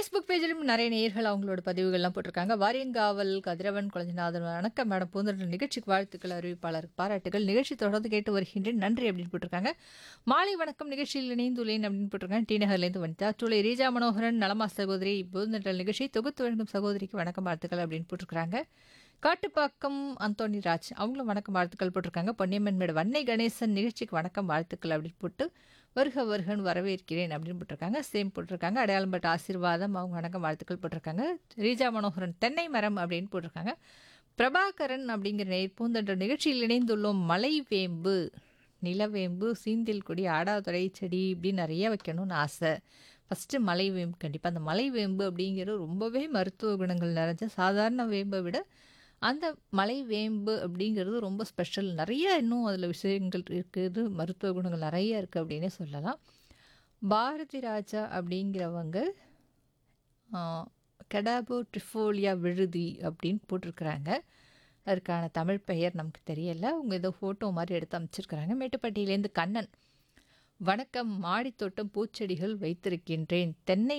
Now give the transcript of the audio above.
Facebook பேஜிலும் நிறைய நேயர்கள் அவங்களோட பதிவுகள்லாம் போட்டிருக்காங்க. வாரியங்காவல் கதிரவன் குழந்தைநாதன் வணக்கம் மேடம் பூந்தொடர் நிகழ்ச்சிக்கு வாழ்த்துக்கள் அறிவிப்பாளருக்கு பாராட்டுகள். நிகழ்ச்சி தொடர்ந்து கேட்டு வருகின்றேன் நன்றி அப்படின்னு போட்டிருக்காங்க. மாலை வணக்கம் நிகழ்ச்சியில் இணைந்துள்ளேன் அப்படின்னு போட்டிருக்காங்க. டி நகர்லேருந்து வனிதா. சூளை ரீஜா மனோகரன் நலமா சகோதரி பூந்தொடர் நிகழ்ச்சி தொகுத்து வழங்கும் சகோதரிக்கு வணக்கம் வாழ்த்துக்கள் அப்படின்னு போட்டிருக்காங்க. காட்டுப்பாக்கம் அந்தோணி ராஜ் அவங்களும் வணக்கம் வாழ்த்துக்கள் போட்டிருக்காங்க. பொன்னியம்மன் மேடு வன்னை கணேசன் நிகழ்ச்சிக்கு வணக்கம் வாழ்த்துக்கள் அப்படின்னு போட்டு வருக வருகன்னு வரவேற்கிறேன் அப்படின்னு போட்டிருக்காங்க. சேம் போட்டிருக்காங்க. அடையாளம் பட்ட ஆசீர்வாதம் அவங்க வணக்கம் வாழ்த்துக்கள் போட்டிருக்காங்க. ரீஜா மனோகரன் தென்னை மரம் அப்படின்னு போட்டிருக்காங்க. பிரபாகரன் அப்படிங்கிற நேர் பூந்தொன்ற நிகழ்ச்சியில் இணைந்துள்ளோம். மலைவேம்பு நிலவேம்பு சீந்தில் கொடி ஆடாதொடை செடி இப்படி நிறைய வைக்கணும்னு ஆசை. ஃபஸ்ட்டு மலைவேம்பு கண்டிப்பாக அந்த மலைவேம்பு அப்படிங்கிறது ரொம்பவே மருத்துவ குணங்கள் நிறைஞ்ச சாதாரண வேம்பை விட அந்த மலைவேம்பு அப்படிங்கிறது ரொம்ப ஸ்பெஷல். நிறைய இன்னும் அதில் விஷயங்கள் இருக்குது, மருத்துவ குணங்கள் நிறைய இருக்குது அப்படின்னே சொல்லலாம். பாரதி ராஜா அப்படிங்கிறவங்க கெடாபோ ட்ரிஃபோலியா விழுதி அப்படின்னு போட்டிருக்கிறாங்க. அதற்கான தமிழ் பெயர் நமக்கு தெரியலை. அவங்க ஏதோ ஃபோட்டோ மாதிரி எடுத்து அமைச்சிருக்கிறாங்க. மேட்டுப்பட்டியிலேருந்து கண்ணன் வணக்கம் மாடித்தோட்டம் பூச்செடிகள் வைத்திருக்கின்றேன். தென்னை